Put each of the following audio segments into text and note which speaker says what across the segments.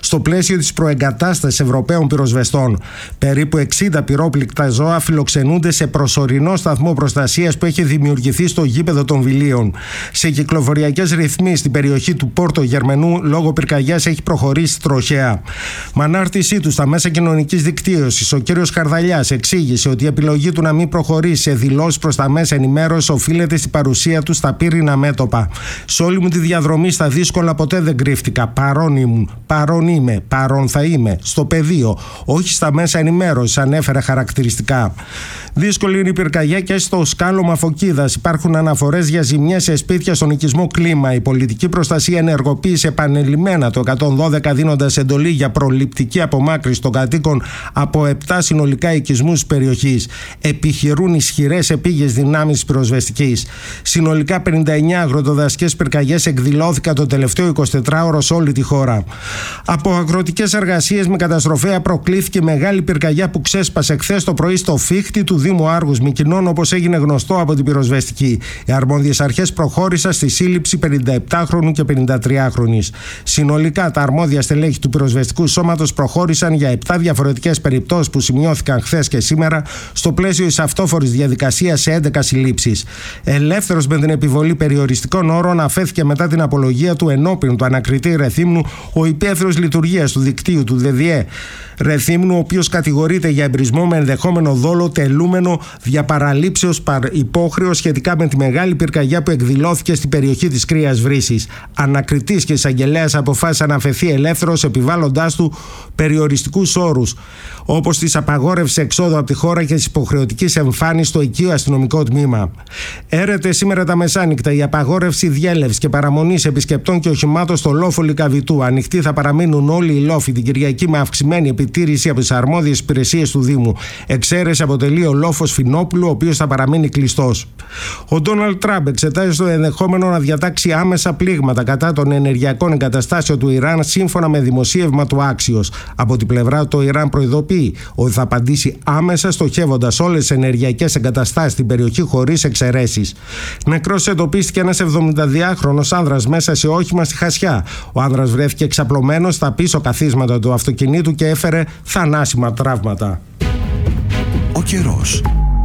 Speaker 1: στο πλαίσιο της προεγκατάστασης Ευρωπαίων πυροσβεστών. Περίπου 60 πυρόπληκτα ζώα φιλοξενούνται σε προσωρινό σταθμό προστασίας που έχει δημιουργηθεί στο γήπεδο των Βιλίων. Σε κυκλοφοριακές ρυθμίσεις στην περιοχή του Πόρτο Γερμενού, λόγω πυρκαγιάς, έχει προχωρήσει τροχαία. Με ανάρτησή του στα μέσα κοινωνικής δικτύωσης, ο κ. Χαρδαλιάς εξήγησε ότι η επιλογή του να μην προχωρήσει σε δηλώσεις προς τα μέσα ενημέρωσης οφείλεται στην παρουσία του στα πύρινα μέτωπα. Σε όλη μου τη διαδρομή στα δύσκολα ποτέ δεν κρύφτηκα. Παρόν ήμουν, παρόν είμαι, παρόν θα είμαι. Στο πεδίο, όχι στα μέσα ενημέρωσης, ανέφερε χαρακτηριστικά. Δύσκολη είναι η πυρκαγιά και στο σκάλωμα Φωκίδας. Υπάρχουν αναφορές για ζημιές σε σπίτια στον οικισμό Κλίμα. Η πολιτική προστασία ενεργοποίησε επανειλημμένα το 112, δίνοντας εντολή για προληπτική απομάκρυνση των κατοίκων από 7 συνολικά οικισμούς της περιοχής. Επιχειρούν ισχυρές επίγειες δυνάμεις της πυροσβεστικής. Συνολικά 59 αγροτοδασικές πυρκαγιές εκδηλώθηκαν το τελευταίο 24ωρο σε όλη τη χώρα. Από αγροτικές εργασίες με καταστροφέα προκλήθηκε μεγάλη πυρκαγιά που ξέσπασε χθες το πρωί στο φύχτη του Δήμου Άργους Μυκηνών, όπως έγινε γνωστό από την πυροσβεστική. Οι αρμόδιες αρχές προχώρησαν στη σύλληψη 57χρονου και 53χρονης. Συνολικά, τα αρμόδια στελέχη του πυροσβεστικού σώματος προχώρησαν για 7 διαφορετικές περιπτώσεις που σημειώθηκαν χθες και σήμερα στο πλαίσιο της αυτόφορης διαδικασίας σε 11 συλλήψεις. Ελεύθερος με την επιβολή περιοριστικών όρων αφέθηκε μετά την απολογία του ενώπιον του ανακριτή Ρεθύμνου ο υπεύθυνος λειτουργίας του δικτύου του ΔΔΕ Ρεθύμνου, ο οποίος κατηγορείται για εμπρισμό με ενδεχόμενο δόλο τελούμενο διαπαραλήψεως υπόχρεως σχετικά με τη μεγάλη πυρκαγιά που εκδηλώθηκε στην περιοχή της Κρύας Βρύσης. Ανακριτής και εισαγγελέας αποφάσισε να αφαιθεί ελεύθερος, επιβάλλοντάς του περιοριστικούς όρους, όπως της απαγόρευση εξόδου από τη χώρα και της υποχρεωτικής εμφάνισης στο οικείο αστυνομικό τμήμα. Έρεται σήμερα τα μεσάνυχτα η απαγόρευση διέλευσης και παραμονής επισκεπτών και οχημάτων στο λόφο Λυκαβητού. Ανοιχτοί θα παραμείνουν όλοι οι λόφοι την Κυριακή με αυξημένη επιτήρηση από τις αρμόδιες υπηρεσίες του Δήμου. Εξαίρεση αποτελεί ο λόφος Φινόπουλου, ο οποίος θα παραμείνει κλειστός. Ο Ντόναλντ Τραμπ εξετάζει το ενδεχόμενο να διατάξει άμεσα πλήγματα κατά των ενεργειακών εγκαταστάσεων του Ιράν, σύμφωνα με δημοσίευμα του Άξιος. Από την πλευρά του, το Ιράν προειδοποιεί ότι θα απαντήσει άμεσα, στοχεύοντας όλες τις ενεργειακές εγκαταστάσεις στην περιοχή χωρίς εξαιρέσεις. Νεκρός εντοπίστηκε ένας 72χρονος άνδρας μέσα σε όχημα στη Χασιά. Ο άνδρας βρέθηκε εξαπλωμένος στα πίσω καθίσματα του αυτοκινήτου και έφερε θανάσιμα τραύματα.
Speaker 2: Ο καιρός.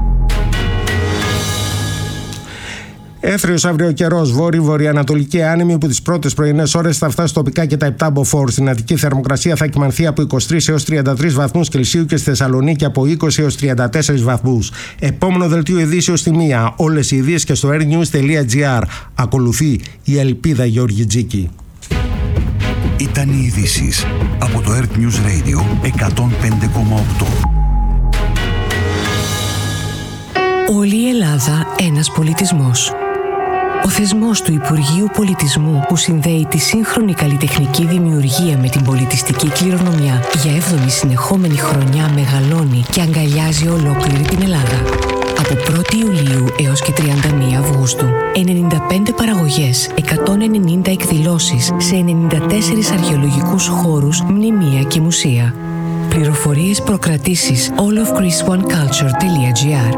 Speaker 1: Έθριος αύριο καιρός, βόρειο-βορειοανατολική άνεμη που τις πρώτες πρωινές ώρες θα φτάσει τοπικά και τα 7 μποφόρ. Στην Αττική θερμοκρασία θα κυμανθεί από 23 έως 33 βαθμούς Κελσίου και στη Θεσσαλονίκη από 20 έως 34 βαθμούς. Επόμενο δελτίο ειδήσεως στη 1. Όλες οι ειδήσεις και στο airnews.gr. Ακολουθεί η Ελπίδα Γεωργιτζίκη.
Speaker 2: Ήταν οι ειδήσεις από το Earth News Radio 105,8.
Speaker 3: Όλη η Ελλάδα ένας πολιτισμός. Ο θεσμός του Υπουργείου Πολιτισμού που συνδέει τη σύγχρονη καλλιτεχνική δημιουργία με την πολιτιστική κληρονομιά για 7η συνεχόμενη χρονιά μεγαλώνει και αγκαλιάζει ολόκληρη την Ελλάδα. Από 1η Ιουλίου έως και 31 Αυγούστου, 95 παραγωγές, 190 εκδηλώσεις σε 94 αρχαιολογικούς χώρους, μνημεία και μουσεία. Πληροφορίες προκρατήσεις allofgreeceoneculture.gr.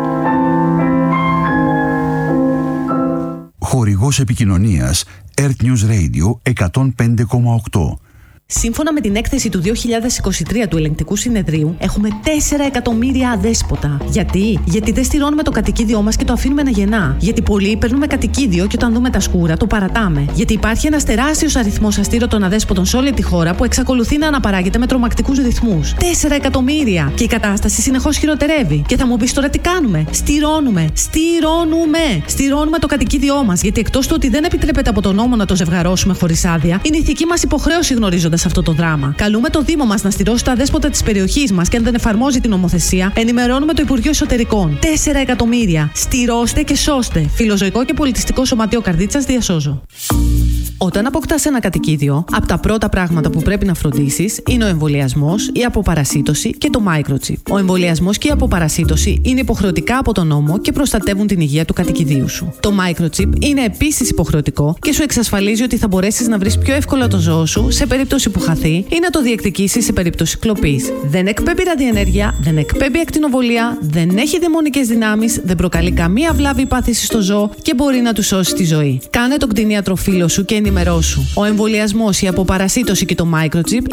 Speaker 2: Χορηγός επικοινωνίας Earth News Radio 105,8.
Speaker 4: Σύμφωνα με την έκθεση του 2023 του Ελεγκτικού Συνεδρίου, έχουμε 4 εκατομμύρια αδέσποτα. Γιατί δεν στηρώνουμε το κατοικίδιό μας και το αφήνουμε να γεννά. Γιατί πολλοί παίρνουμε κατοικίδιο και όταν δούμε τα σκούρα το παρατάμε. Γιατί υπάρχει ένας τεράστιος αριθμός αστήρωτων αδέσποτων σε όλη τη χώρα που εξακολουθεί να αναπαράγεται με τρομακτικούς ρυθμούς. 4 εκατομμύρια! Και η κατάσταση συνεχώς χειροτερεύει. Και θα μου πεις τώρα τι κάνουμε? Στηρώνουμε το κατοικίδιό μας. Γιατί εκτός του ότι δεν επιτρέπεται από τον νόμο να το ζευγαρώσουμε χωρίς άδεια, είναι ηθική μας υποχρέωση γνωρίζοντας αυτό το δράμα. Καλούμε το Δήμο μας να στηρώσει τα αδέσποτα της περιοχής μας και αν δεν εφαρμόζει την νομοθεσία, ενημερώνουμε το Υπουργείο Εσωτερικών. 4 εκατομμύρια. Στηρώστε και σώστε. Φιλοζωικό και πολιτιστικό σωματείο Καρδίτσας διασώζω. Όταν αποκτάς ένα κατοικίδιο, από τα πρώτα πράγματα που πρέπει να φροντίσεις είναι ο εμβολιασμός, η αποπαρασίτωση και το microchip. Ο εμβολιασμός και η αποπαρασίτωση είναι υποχρεωτικά από τον νόμο και προστατεύουν την υγεία του κατοικιδίου σου. Το microchip είναι επίσης υποχρεωτικό και σου εξασφαλίζει ότι θα μπορέσεις να βρεις πιο εύκολα το ζώο σου σε περίπτωση που χαθεί ή να το διεκδικήσεις σε περίπτωση κλοπής. Δεν εκπέμπει ραδιενέργεια, δεν εκπέμπει ακτινοβολία, δεν έχει δαιμονικές δυνάμεις, δεν προκαλεί καμία βλάβη ή πάθηση στο ζώο και μπορεί να του σώσει τη ζωή. Κάνε τον κτηνίατρο φίλο σου και ενημερώσου. Ο εμβολιασμός, η αποπαρασίτωση και το microchip